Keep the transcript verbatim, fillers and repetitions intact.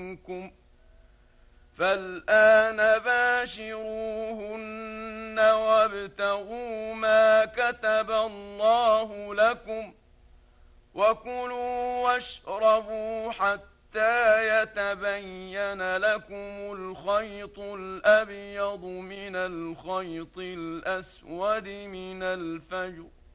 منكم فالآن باشروهن وابتغوا ما كتب الله لكم وكلوا واشربوا حتى يتبين لكم الخيط الأبيض من الخيط الأسود من الفجر